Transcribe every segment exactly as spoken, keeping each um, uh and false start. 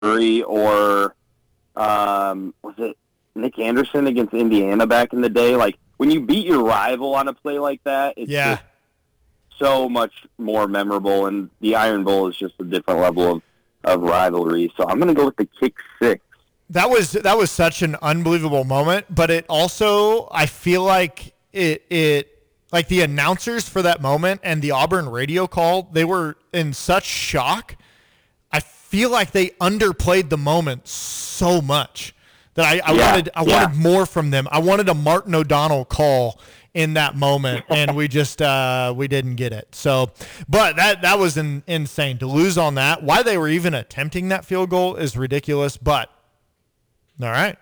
Missouri or um, was it Nick Anderson against Indiana back in the day? Like, when you beat your rival on a play like that, it's yeah. just so much more memorable, and the Iron Bowl is just a different level of, of rivalry. So I'm going to go with the kick six. That was that was such an unbelievable moment, but it also, I feel like it it like the announcers for that moment and the Auburn radio call, they were in such shock. I feel like they underplayed the moment so much that I, I yeah, wanted I yeah. wanted more from them. I wanted a Martin O'Donnell call in that moment, and we just uh, we didn't get it. So, but that that was in, insane to lose on that. Why they were even attempting that field goal is ridiculous. But all right,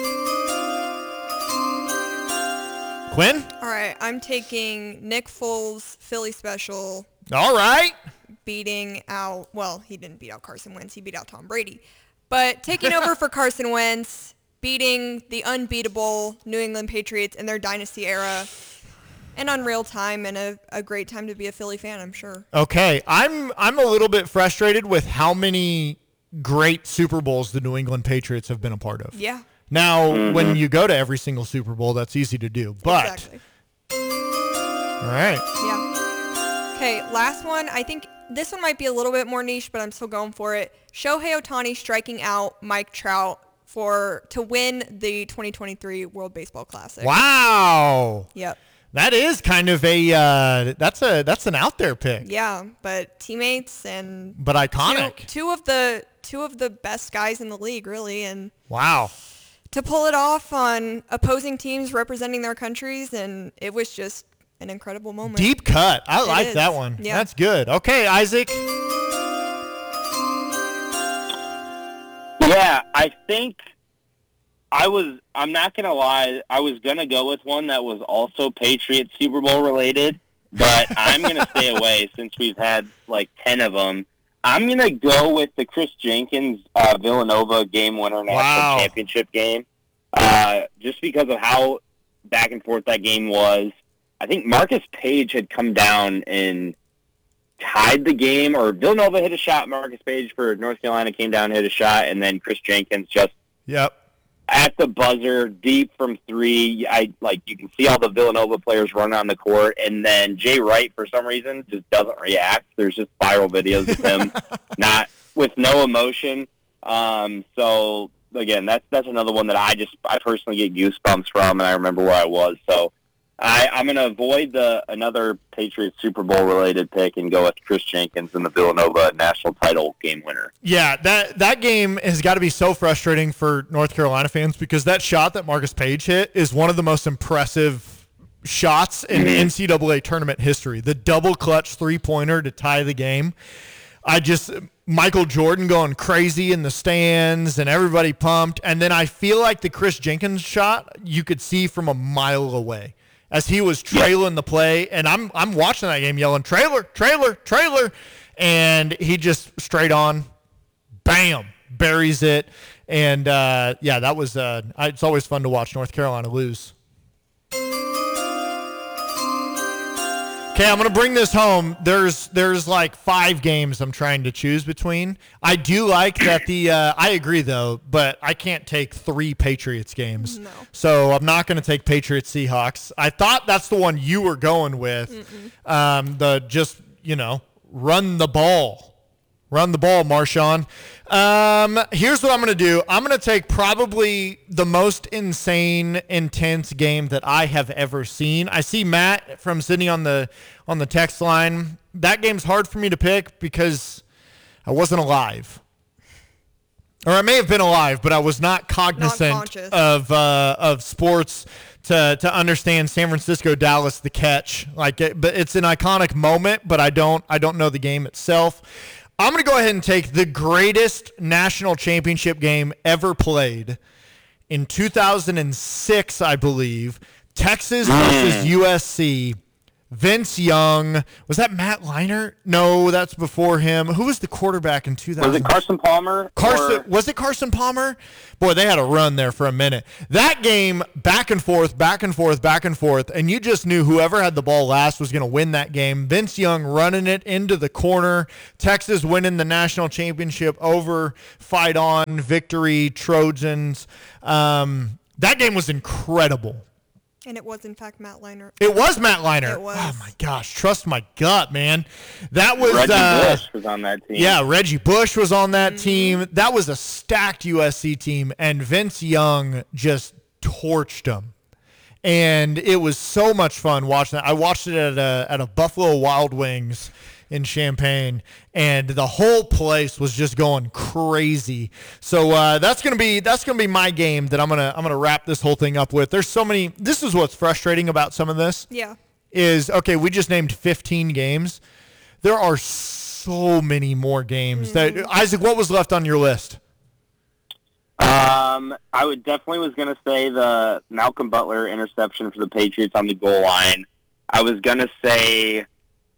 Quinn. All right, I'm taking Nick Foles, Philly special. All right, beating out. Well, he didn't beat out Carson Wentz. He beat out Tom Brady, but taking over for Carson Wentz, beating the unbeatable New England Patriots in their dynasty era. An unreal time and a, a great time to be a Philly fan, I'm sure. Okay, I'm I'm a little bit frustrated with how many great Super Bowls the New England Patriots have been a part of. Yeah. Now, mm-hmm. when you go to every single Super Bowl, that's easy to do. But exactly. All right. Yeah. Okay, last one. I think this one might be a little bit more niche, but I'm still going for it. Shohei Ohtani striking out Mike Trout for to win the twenty twenty-three World Baseball Classic. Wow. Yep. That is kind of a uh, that's a that's an out there pick. Yeah, but teammates and but iconic. Two, two of the two of the best guys in the league, really, and wow. To pull it off on opposing teams representing their countries, and it was just an incredible moment. Deep cut. I it like is. that one. Yeah. That's good. Okay, Isaac. Yeah, I think I was, I'm not going to lie, I was going to go with one that was also Patriots Super Bowl related, but I'm going to stay away since we've had like ten of them. I'm going to go with the Chris Jenkins uh, Villanova game winner national wow. championship game, uh, just because of how back and forth that game was. I think Marcus Page had come down and tied the game, or Villanova hit a shot, Marcus Page for North Carolina came down, hit a shot, and then Chris Jenkins just yep. at the buzzer, deep from three. I like you can see all the Villanova players run on the court, and then Jay Wright, for some reason, just doesn't react. There's just viral videos of him not with no emotion. Um, so again, that's that's another one that I just I personally get goosebumps from, and I remember where I was. So I, I'm going to avoid the another Patriots Super Bowl related pick and go with Chris Jenkins and the Villanova national title game winner. Yeah, that that game has got to be so frustrating for North Carolina fans because that shot that Marcus Page hit is one of the most impressive shots in mm-hmm. N C double A tournament history. The double clutch three-pointer to tie the game. I just Michael Jordan going crazy in the stands and everybody pumped. And then I feel like the Chris Jenkins shot you could see from a mile away as he was trailing yep. the play. And I'm I'm watching that game yelling, trailer, trailer, trailer. And he just straight on, bam, buries it. And, uh, yeah, that was uh, – it's always fun to watch North Carolina lose. Okay, I'm going to bring this home. There's there's like five games I'm trying to choose between. I do like that the uh, – I agree, though, but I can't take three Patriots games. No. So I'm not going to take Patriots Seahawks. I thought that's the one you were going with. Um, the just, you know, run the ball. Run the ball, Marshawn. Um, here's what I'm going to do. I'm going to take probably the most insane, intense game that I have ever seen. I see Matt from Sydney on the on the text line. That game's hard for me to pick because I wasn't alive. Or I may have been alive, but I was not cognizant of uh, of sports to to understand San Francisco, Dallas, the catch. Like, it, but it's an iconic moment, but I don't I don't know the game itself. I'm going to go ahead and take the greatest national championship game ever played in two thousand six, I believe. Texas versus U S C. Vince Young. Was that Matt Leinart? No, that's before him. Who was the quarterback in two thousand? Was it Carson Palmer? Carson, or? Was it Carson Palmer? Boy, they had a run there for a minute. That game, back and forth, back and forth, back and forth, and you just knew whoever had the ball last was going to win that game. Vince Young running it into the corner. Texas winning the national championship over Fight On, Victory, Trojans. Um, that game was incredible. And it was, in fact, Matt Leinart. It was Matt Leinart. It was. Oh, my gosh. Trust my gut, man. That was Reggie uh, Bush was on that team. Yeah, Reggie Bush was on that Mm-hmm. team. That was a stacked U S C team, and Vince Young just torched them. And it was so much fun watching that. I watched it at a, at a Buffalo Wild Wings in Champaign, and the whole place was just going crazy. So uh, that's gonna be that's gonna be my game that I'm gonna I'm gonna wrap this whole thing up with. There's so many. This is what's frustrating about some of this. Yeah. Is okay. We just named fifteen games. There are so many more games. Mm-hmm. That Isaac, what was left on your list? Um, I would definitely was going to say the Malcolm Butler interception for the Patriots on the goal line. I was going to say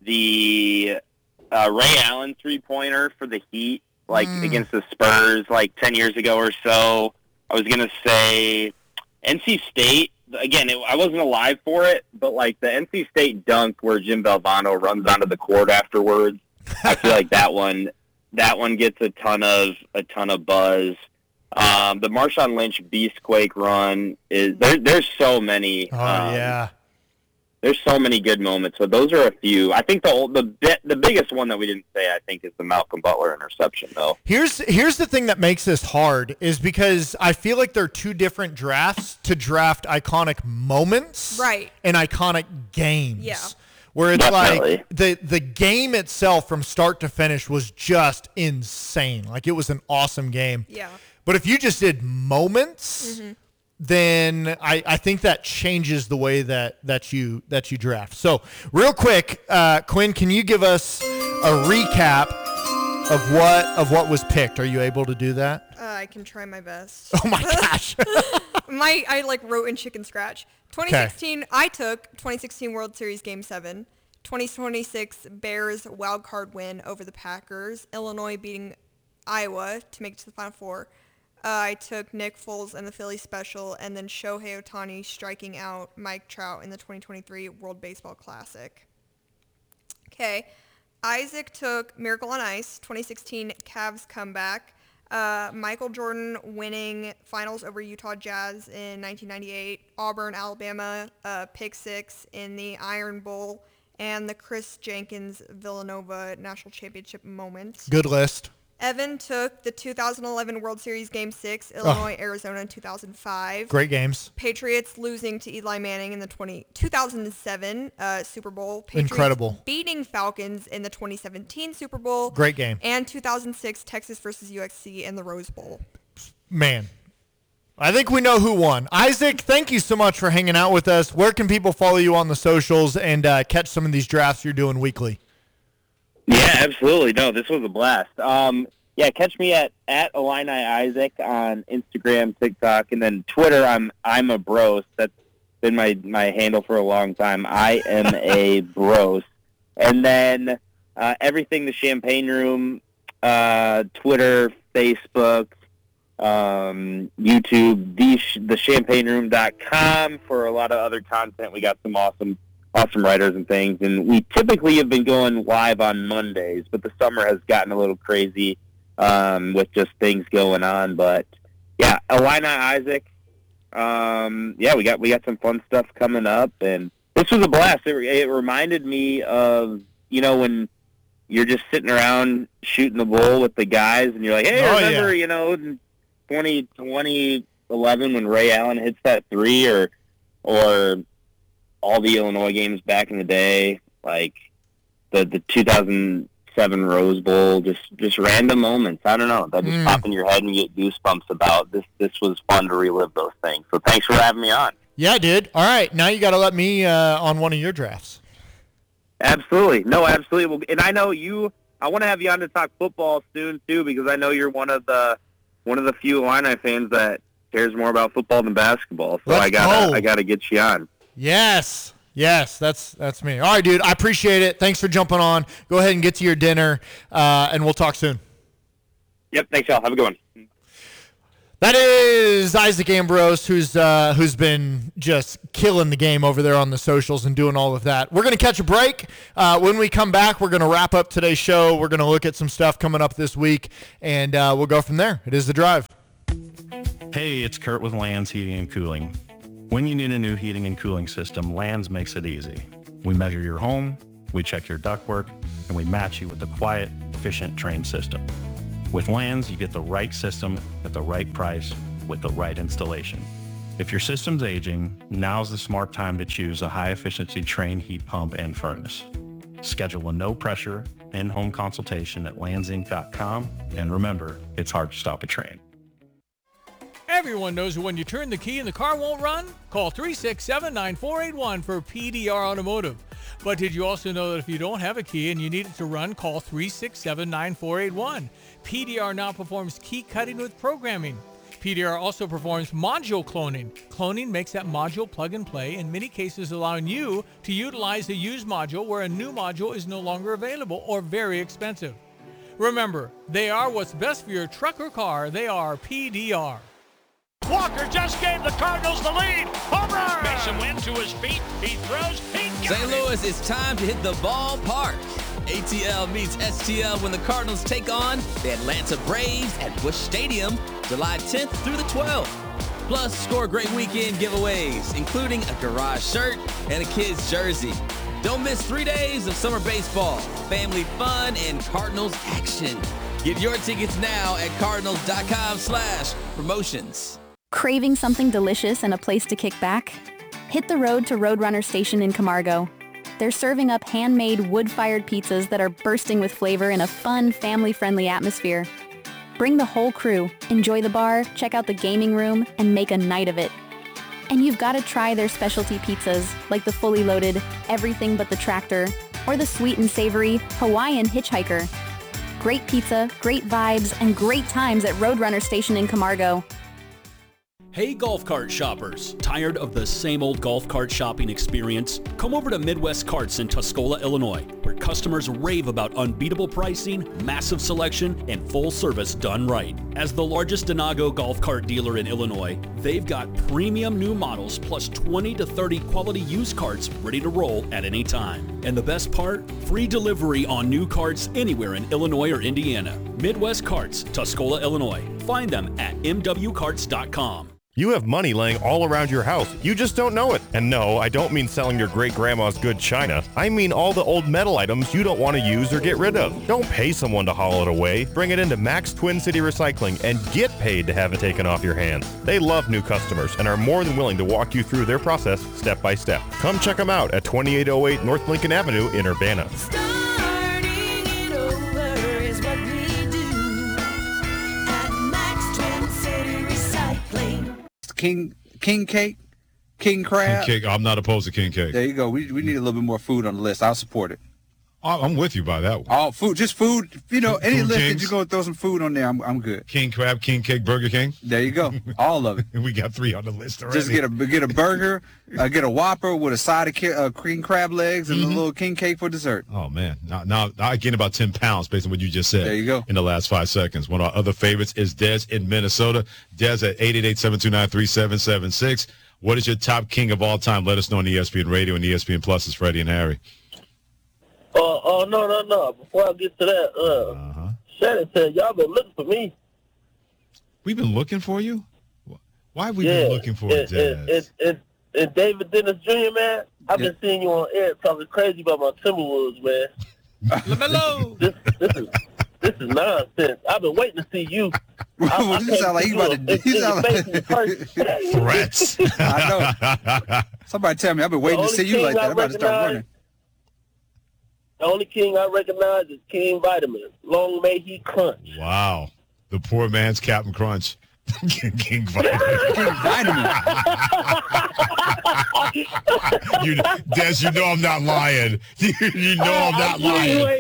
the uh, Ray Allen three-pointer for the Heat, like Mm. against the Spurs, like ten years ago or so. I was going to say N C State. Again, it, I wasn't alive for it, but like the N C State dunk where Jim Valvano runs onto the court afterwards. I feel like that one, that one gets a ton of a ton of buzz. Um, the Marshawn Lynch Beastquake run is there. There's so many. Oh um, yeah. There's so many good moments, but those are a few. I think the old, the bi- the biggest one that we didn't say, I think, is the Malcolm Butler interception, though. Here's here's the thing that makes this hard is because I feel like they're two different drafts to draft iconic moments, Right. and iconic games. Yeah. Where it's Definitely. like the the game itself from start to finish was just insane. Like it was an awesome game. Yeah. But if you just did moments, Mm-hmm. then I, I think that changes the way that, that you that you draft. So real quick, uh, Quinn, can you give us a recap of what of what was picked? Are you able to do that? Uh, I can try my best. Oh my gosh. My I like wrote in chicken scratch. twenty sixteen, I took twenty sixteen World Series Game seven. twenty twenty-six Bears wild card win over the Packers. Illinois beating Iowa to make it to the Final Four. Uh, I took Nick Foles and the Philly special, and then Shohei Ohtani striking out Mike Trout in the twenty twenty-three World Baseball Classic. Okay. Isaac took Miracle on Ice, twenty sixteen Cavs comeback. Uh, Michael Jordan winning finals over Utah Jazz in nineteen ninety-eight. Auburn, Alabama, uh, pick six in the Iron Bowl. And the Chris Jenkins Villanova National Championship moment. Good list. Evan took the two thousand eleven World Series Game six, Illinois, Arizona in two thousand five. Great games. Patriots losing to Eli Manning in the twenty, two thousand seven uh, Super Bowl. Patriots Incredible. beating Falcons in the twenty seventeen Super Bowl. Great game. And two thousand six Texas versus U S C in the Rose Bowl. Man, I think we know who won. Isaac, thank you so much for hanging out with us. Where can people follow you on the socials and uh, catch some of these drafts you're doing weekly? Yeah, absolutely. No, this was a blast. Um, yeah, catch me at, at Illini Isaac on Instagram, TikTok, and then Twitter. I'm I'm a bros. That's been my, my handle for a long time. I am a bros. And then uh, everything the Champagne Room, uh, Twitter, Facebook, um, YouTube, the, the champagne room dot com for a lot of other content. We got some awesome awesome writers and things, and we typically have been going live on Mondays, but the summer has gotten a little crazy um, with just things going on. But yeah, Illini Isaac. Um, yeah, we got we got some fun stuff coming up, and this was a blast. It, it reminded me of, you know, when you're just sitting around shooting the bull with the guys, and you're like, hey, Oh, remember, yeah. you know, in twenty eleven when Ray Allen hits that three, or or all the Illinois games back in the day, like the the two thousand seven Rose Bowl, just just random moments. I don't know, that just Mm. pop in your head and you get goosebumps about. This This was fun to relive those things. So thanks for having me on. Yeah, dude. All right, now you got to let me uh, on one of your drafts. Absolutely, no, absolutely. Well, and I know you. I want to have you on to talk football soon too, because I know you're one of the one of the few Illini fans that cares more about football than basketball. So Let's I gotta go. I gotta get you on. Yes. Yes, that's that's me. All right, dude. I appreciate it. Thanks for jumping on. Go ahead and get to your dinner, uh, and we'll talk soon. Yep. Thanks, y'all. Have a good one. That is Isaac Ambrose, who's uh, who's been just killing the game over there on the socials and doing all of that. We're going to catch a break. Uh, when we come back, we're going to wrap up today's show. We're going to look at some stuff coming up this week, and uh, we'll go from there. It is The Drive. Hey, it's Kurt with Lands Heating and Cooling. When you need a new heating and cooling system, Lands makes it easy. We measure your home, we check your ductwork, and we match you with a quiet, efficient, trained system. With Lands, you get the right system at the right price with the right installation. If your system's aging, now's the smart time to choose a high-efficiency Trane heat pump and furnace. Schedule a no-pressure, in-home consultation at lands inc dot com, and remember, it's hard to stop a Trane. Everyone knows that when you turn the key and the car won't run, call three six seven, nine four eight one for P D R Automotive. But did you also know that if you don't have a key and you need it to run, call three six seven, nine four eight one. P D R now performs key cutting with programming. P D R also performs module cloning. Cloning makes that module plug and play, in many cases allowing you to utilize a used module where a new module is no longer available or very expensive. Remember, they are what's best for your truck or car. They are P D R. Walker just gave the Cardinals the lead. Home run! Mason Wynn to his feet. He throws. He got Saint Louis, it's time to hit the ballpark. A T L meets S T L when the Cardinals take on the Atlanta Braves at Busch Stadium, July tenth through the twelfth. Plus, score great weekend giveaways, including a garage shirt and a kid's jersey. Don't miss three days of summer baseball, family fun, and Cardinals action. Get your tickets now at cardinals.com slash promotions. Craving something delicious and a place to kick back? Hit the road to Roadrunner Station in Camargo. They're serving up handmade wood-fired pizzas that are bursting with flavor in a fun, family-friendly atmosphere. Bring the whole crew, enjoy the bar, check out the gaming room, and make a night of it. And you've got to try their specialty pizzas, like the fully loaded Everything But the Tractor, or the sweet and savory Hawaiian Hitchhiker. Great pizza, great vibes, and great times at Roadrunner Station in Camargo. Hey golf cart shoppers, tired of the same old golf cart shopping experience? Come over to Midwest Carts in Tuscola, Illinois, where customers rave about unbeatable pricing, massive selection, and full service done right. As the largest Denago golf cart dealer in Illinois, they've got premium new models plus twenty to thirty quality used carts ready to roll at any time. And the best part? Free delivery on new carts anywhere in Illinois or Indiana. Midwest Carts, Tuscola, Illinois. Find them at m w carts dot com. You have money laying all around your house. You just don't know it. And no, I don't mean selling your great-grandma's good china. I mean all the old metal items you don't want to use or get rid of. Don't pay someone to haul it away. Bring it into Max Twin City Recycling and get paid to have it taken off your hands. They love new customers and are more than willing to walk you through their process step by step. Come check them out at twenty-eight oh eight North Lincoln Avenue in Urbana. King King Cake, King Crab. King Cake. I'm not opposed to King Cake. There you go. We we need a little bit more food on the list. I'll support it. I'm with you by that one. All food, just food. You know, any Food list Kings. that you go throw some food on there, I'm I'm good. King Crab, King Cake, Burger King. There you go. All of it. We got three on the list already. Just get a get a burger, uh, get a Whopper with a side of ki- uh, King Crab legs and mm-hmm. a little King Cake for dessert. Oh man, now, now I gained about ten pounds based on what you just said. There you go. In the last five seconds. One of our other favorites is Dez in Minnesota. Dez at eight eight eight, seven two nine, three seven seven six. What is your top king of all time? Let us know on E S P N Radio and E S P N Plus. It's Freddie and Harry. Oh, uh, uh, no, no, no. Before I get to that, uh, uh-huh. Shannon said, y'all been looking for me. We've been looking for you? Why have we yeah, been looking for it, Dez? It, it, it, it, David Dennis Junior, man, I've yeah. been seeing you on air talking crazy about my Timberwolves, man. LaMelo! this, this, is, this is nonsense. I've been waiting to see you. I, well, you sound like you about to you sound like threats. I know. Somebody tell me I've been waiting to see you like that. I'm about to start running. The only king I recognize is King Vitamin. Long may he crunch. Wow. The poor man's Captain Crunch. King Vitamin. King Vitamin. you, Des, you know I'm not lying. You, you know I'm not lying.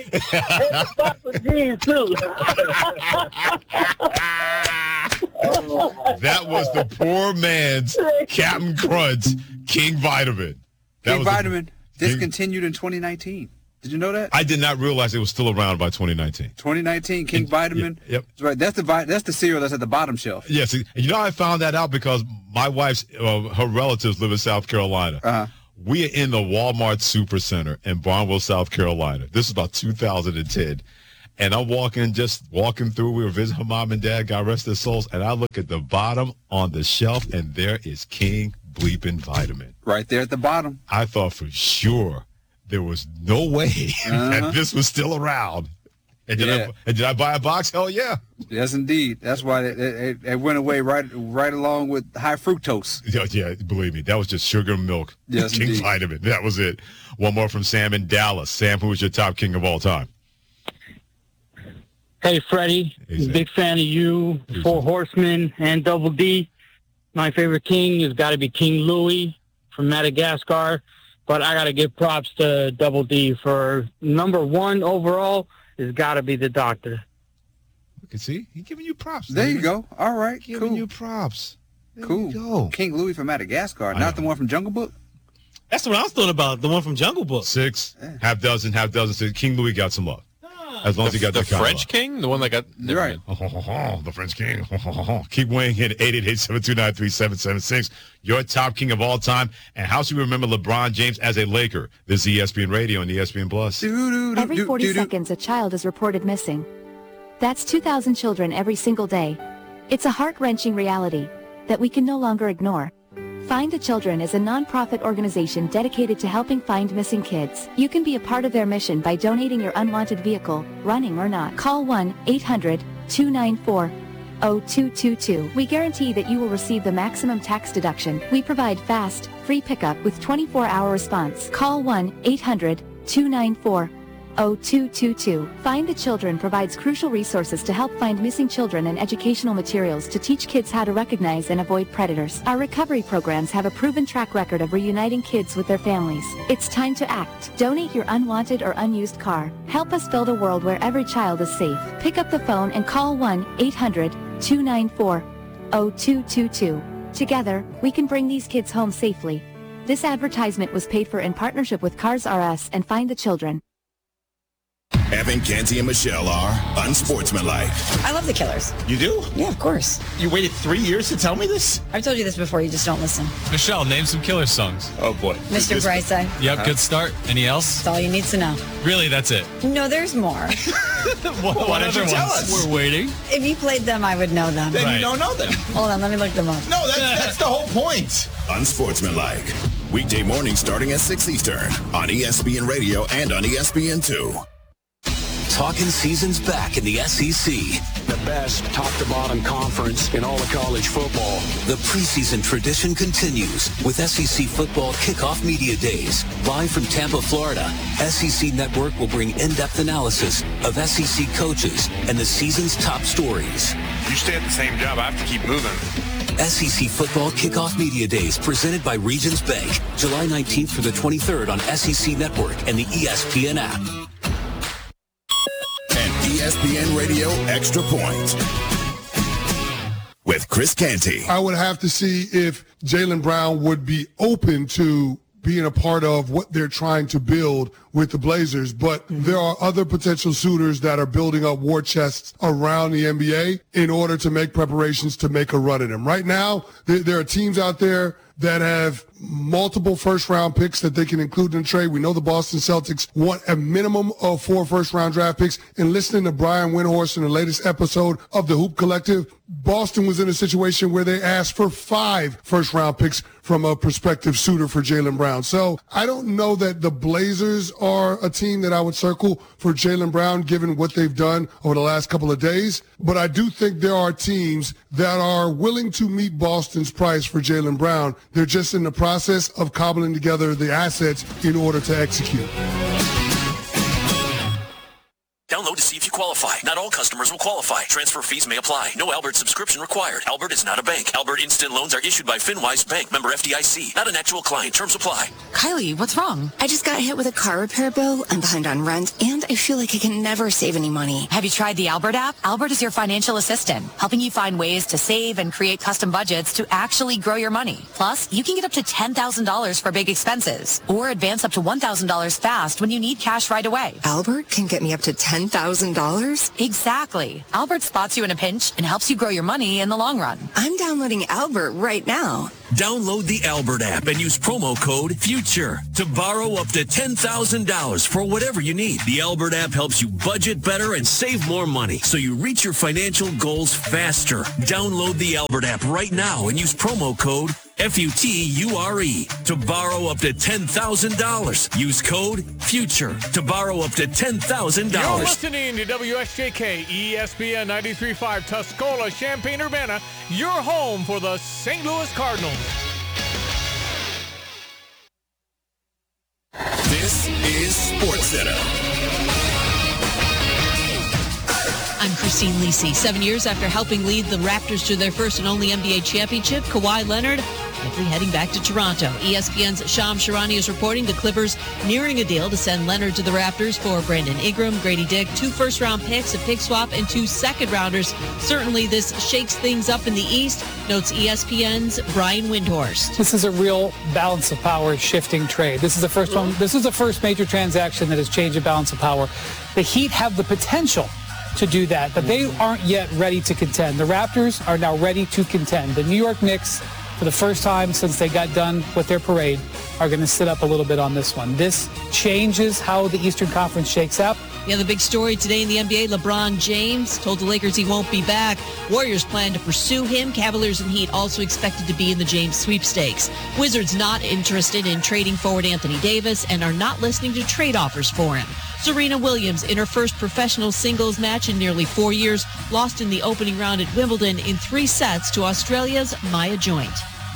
That was the poor man's Captain Crunch, King Vitamin. King Vitamin the, discontinued King, in twenty nineteen. Did you know that? I did not realize it was still around by twenty nineteen. twenty nineteen, King and, Vitamin. Yep. That's right. That's the that's the cereal that's at the bottom shelf. Yes. And you know, I found that out because my wife's uh, her relatives live in South Carolina. Uh-huh. We are in the Walmart Supercenter in Barnwell, South Carolina. This is about two thousand ten. And I'm walking, just walking through. We were visiting her mom and dad, God rest their souls. And I look at the bottom on the shelf, and there is King Bleeping Vitamin. Right there at the bottom. I thought for sure there was no way uh-huh. that this was still around. And did, yeah. I, and did I buy a box? Hell yeah. Yes, indeed. That's why it, it, it went away right right along with high fructose. Yeah, yeah, believe me. That was just sugar and milk. Yes, King indeed. Vitamin. That was it. One more from Sam in Dallas. Sam, who is your top king of all time? Hey, Freddie. Hey, big fan of you, hey, Four Horsemen, and Double D. My favorite king has got to be King Louis from Madagascar. But I got to give props to Double D for number one overall. Has got to be the Doctor. You can see he's giving you props. There you go. All right, giving cool. you props. There cool. You go. King Louis from Madagascar, not the one from Jungle Book. That's what I was thinking about. The one from Jungle Book. Six, yeah. half dozen, half dozen. Six. King Louis got some love. As long the, as he got the that French king, the one that got You're right. Oh, oh, oh, the French king. Oh, oh, oh. Keep weighing in eight eight eight, seven two nine, three seven seven six. Your top king of all time, and how should we remember LeBron James as a Laker? This is E S P N Radio and E S P N Plus. Every forty seconds, a child is reported missing. That's two thousand children every single day. It's a heart-wrenching reality that we can no longer ignore. Find the Children is a non-profit organization dedicated to helping find missing kids. You can be a part of their mission by donating your unwanted vehicle, running or not. Call one eight hundred, two nine four, zero two two two. We guarantee that you will receive the maximum tax deduction. We provide fast, free pickup with twenty-four hour response. Call one eight hundred, two nine four, zero two two two. Find the Children provides crucial resources to help find missing children and educational materials to teach kids how to recognize and avoid predators. Our recovery programs have a proven track record of reuniting kids with their families. It's time to act. Donate your unwanted or unused car. Help us build a world where every child is safe. Pick up the phone and call one eight hundred, two nine four, zero two two two. Together, we can bring these kids home safely. This advertisement was paid for in partnership with Cars R Us and Find the Children. Evan, Canty, and Michelle are unsportsmanlike. I love the Killers. You do? Yeah, of course. You waited three years to tell me this? I've told you this before, you just don't listen. Michelle, name some Killers songs. Oh, boy. Mister Brightside. Yep, good start. Any else? That's all you need to know. Really, that's it? No, there's more. what well, what other other ones? Tell us. We're waiting. If you played them, I would know them. Then Right. you don't know them. Hold on, let me look them up. No, that's, that's the whole point. Unsportsmanlike. Weekday mornings starting at six Eastern on E S P N Radio and on E S P N two. Talking season's back in the S E C. The best top-to-bottom conference in all of college football. The preseason tradition continues with S E C Football Kickoff Media Days. Live from Tampa, Florida, S E C Network will bring in-depth analysis of S E C coaches and the season's top stories. You stay at the same job, I have to keep moving. S E C Football Kickoff Media Days presented by Regions Bank. July nineteenth through the twenty-third on S E C Network and the E S P N app. E S P N Radio Extra Point with Chris Canty. I would have to see if Jaylen Brown would be open to being a part of what they're trying to build with the Blazers, but there are other potential suitors that are building up war chests around the N B A in order to make preparations to make a run at him. Right now, there, there are teams out there that have multiple first-round picks that they can include in the trade. We know the Boston Celtics want a minimum of four first-round draft picks. And listening to Brian Windhorst in the latest episode of the Hoop Collective, Boston was in a situation where they asked for five first-round picks from a prospective suitor for Jaylen Brown. So I don't know that the Blazers are a team that I would circle for Jaylen Brown, given what they've done over the last couple of days. But I do think there are teams that are willing to meet Boston's price for Jaylen Brown. They're just in the process of cobbling together the assets in order to execute. Download to see if you qualify. Not all customers will qualify. Transfer fees may apply. No Albert subscription required. Albert is not a bank. Albert Instant Loans are issued by FinWise Bank, member F D I C. Not an actual client. Terms apply. Kylie, what's wrong? I just got hit with a car repair bill. I'm behind on rent, and I feel like I can never save any money. Have you tried the Albert app? Albert is your financial assistant, helping you find ways to save and create custom budgets to actually grow your money. Plus, you can get up to ten thousand dollars for big expenses, or advance up to one thousand dollars fast when you need cash right away. Albert can get me up to ten thousand dollars? Exactly. Albert spots you in a pinch and helps you grow your money in the long run. I'm downloading Albert right now. Download the Albert app and use promo code FUTURE to borrow up to ten thousand dollars for whatever you need. The Albert app helps you budget better and save more money so you reach your financial goals faster. Download the Albert app right now and use promo code F U T U R E to borrow up to ten thousand dollars. Use code FUTURE to borrow up to ten thousand You're dollars. listening to W S J K E S P N ninety-three point five Tuscola, Champaign-Urbana, your home for the Saint Louis Cardinals. This is SportsCenter. I'm Christine Lisi. Seven years after helping lead the Raptors to their first and only N B A championship, Kawhi Leonard likely heading back to Toronto. E S P N's Shams Charania is reporting the Clippers nearing a deal to send Leonard to the Raptors for Brandon Ingram, Grady Dick, two first-round picks, a pick swap, and two second-rounders. Certainly this shakes things up in the East, notes E S P N's Brian Windhorst. This is a real balance of power shifting trade. This is the first one. This is the first major transaction that has changed the balance of power. The Heat have the potential to do that, but they aren't yet ready to contend. The Raptors are now ready to contend. The New York Knicks, for the first time since they got done with their parade, are going to sit up a little bit on this one. This changes how the Eastern Conference shakes out. Yeah, the big story today in the N B A, LeBron James told the Lakers he won't be back. Warriors plan to pursue him. Cavaliers and Heat also expected to be in the James sweepstakes. Wizards not interested in trading forward Anthony Davis and are not listening to trade offers for him. Serena Williams, in her first professional singles match in nearly four years, lost in the opening round at Wimbledon in three sets to Australia's Maya Joint.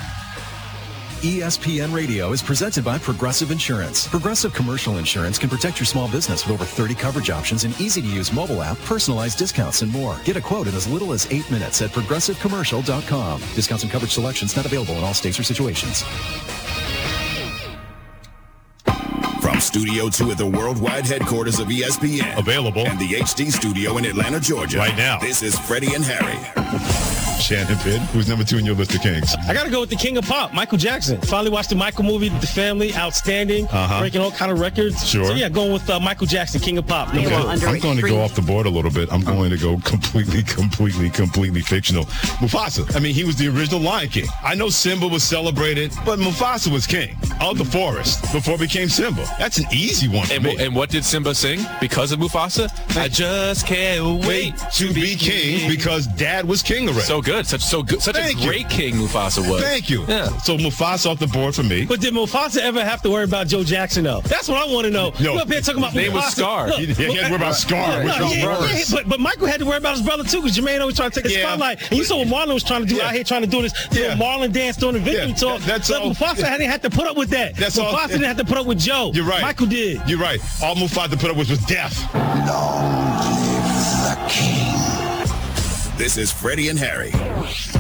E S P N Radio is presented by Progressive Insurance. Progressive Commercial Insurance can protect your small business with over thirty coverage options, an easy-to-use mobile app, personalized discounts, and more. Get a quote in as little as eight minutes at progressive commercial dot com. Discounts and coverage selections not available in all states or situations. From Studio two at the worldwide headquarters of E S P N. Available. And the H D studio in Atlanta, Georgia. Right now. This is Freddie and Harry. Shannon Pitt, who's number two in your list of kings? I got to go with the king of pop, Michael Jackson. Finally watched the Michael movie, The Family, outstanding, uh-huh. breaking all kind of records. Sure. So yeah, going with uh, Michael Jackson, king of pop. Okay. I'm going to go off the board a little bit. I'm going to go completely, completely, completely fictional. Mufasa. I mean, he was the original Lion King. I know Simba was celebrated, but Mufasa was king of the forest before it became Simba. That's an easy one for and, me. And what did Simba sing because of Mufasa? I just can't wait to be king because Dad was king already. So good. Such so good. Such Thank a great you. king Mufasa was. Thank you. Yeah. So Mufasa off the board for me. But did Mufasa ever have to worry about Joe Jackson, though? That's what I want to know. No. We're up here talking about His name Mufasa. was Scar. Look, He, he had to worry about Scar. No, which no, was yeah, worse. yeah, but, but Michael had to worry about his brother, too, because Jermaine always trying to take the Yeah. spotlight. And you saw what Marlon was trying to do Yeah. out here, trying to do this Yeah. little Marlon dance during the victory Yeah. talk. That's but all. Mufasa Yeah. didn't have to put up with that. That's Mufasa all. didn't have to put up with Joe. You're right. Michael did. You're right. All Mufasa put up with was death. This is Freddie and Harry.